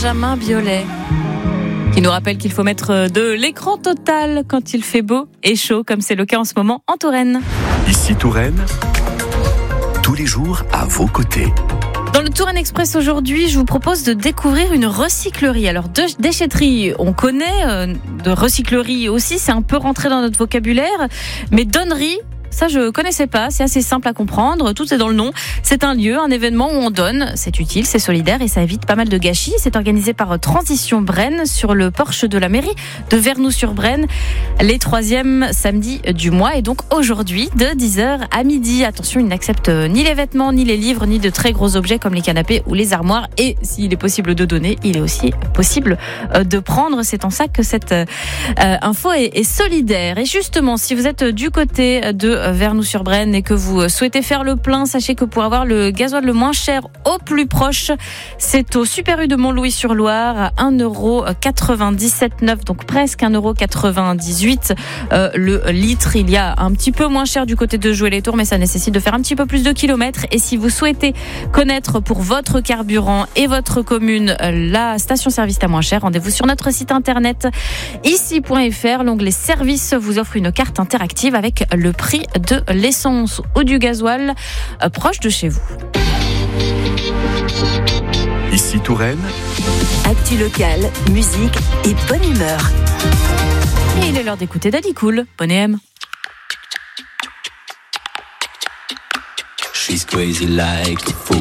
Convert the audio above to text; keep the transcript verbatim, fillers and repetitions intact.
Benjamin Biolay, qui nous rappelle qu'il faut mettre de l'écran total quand il fait beau et chaud, comme c'est le cas en ce moment en Touraine. Ici Touraine, tous les jours à vos côtés. Dans le Touraine Express aujourd'hui, je vous propose de découvrir une recyclerie. Alors, de déchetterie, on connaît, euh, de recyclerie aussi, c'est un peu rentré dans notre vocabulaire, mais donnerie, ça je connaissais pas, c'est assez simple à comprendre, tout est dans le nom. C'est un lieu, un événement où on donne, c'est utile, c'est solidaire et ça évite pas mal de gâchis. C'est organisé par Transition Brenne sur le porche de la mairie de Vernoux-sur-Brenne, les troisièmes samedis du mois et donc aujourd'hui de dix heures à midi. Attention, ils n'acceptent ni les vêtements, ni les livres, ni de très gros objets comme les canapés ou les armoires et s'il est possible de donner, il est aussi possible de prendre. C'est en ça que cette euh, info est, est solidaire. Et justement, si vous êtes du côté de Vernoux-sur-Brenne et que vous souhaitez faire le plein, sachez que pour avoir le gasoil le moins cher au plus proche, c'est au Super U de Montlouis-sur-Loire à un euro quatre-vingt-dix-sept neuf, donc presque un euro quatre-vingt-dix-huit euh, le litre. Il y a un petit peu moins cher du côté de Jouer-les-Tours, mais ça nécessite de faire un petit peu plus de kilomètres. Et si vous souhaitez connaître pour votre carburant et votre commune la station-service la moins chère, rendez-vous sur notre site internet ici point f r. L'onglet service vous offre une carte interactive avec le prix de l'essence ou du gasoil euh, proche de chez vous. Ici Touraine, actu locale, musique et bonne humeur. Et il est l'heure d'écouter Daddy Cool. Bonne M. She's crazy like a fool.